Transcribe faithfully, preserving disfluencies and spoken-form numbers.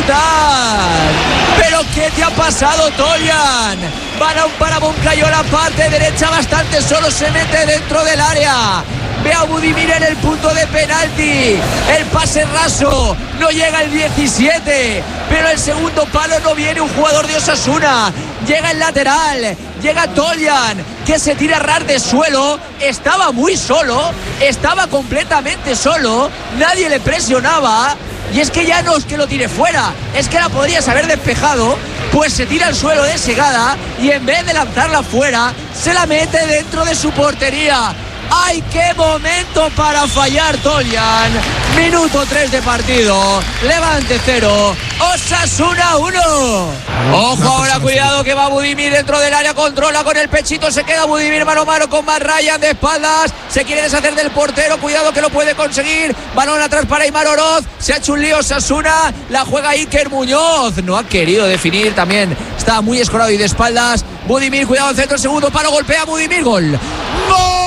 están. ¿Pero qué te ha pasado, Toljan? Van a un para Moncayola, parte derecha, bastante solo, se mete dentro del área. Ve a Budimir en el punto de penalti. El pase raso, no llega el diecisiete, pero el segundo palo no viene un jugador de Osasuna. Llega el lateral, llega Toljan, que se tira a ras de suelo. Estaba muy solo, estaba completamente solo, nadie le presionaba. Y es que ya no es que lo tire fuera, es que la podrías haber despejado. Pues se tira al suelo de Segada y en vez de lanzarla fuera, se la mete dentro de su portería. ¡Ay, qué momento para fallar, Toljan! Minuto tres de partido. Levante cero, Osasuna uno. Ojo ahora, cuidado que va Budimir dentro del área, controla con el pechito, se queda Budimir mano a mano con Matt Ryan de espaldas, se quiere deshacer del portero, cuidado que lo puede conseguir. Balón atrás para Aimar Oroz, se ha hecho un lío Osasuna, la juega Iker Muñoz, no ha querido definir, también está muy escorado y de espaldas. Budimir, cuidado al centro, el segundo palo, golpea Budimir, gol. ¡Gol!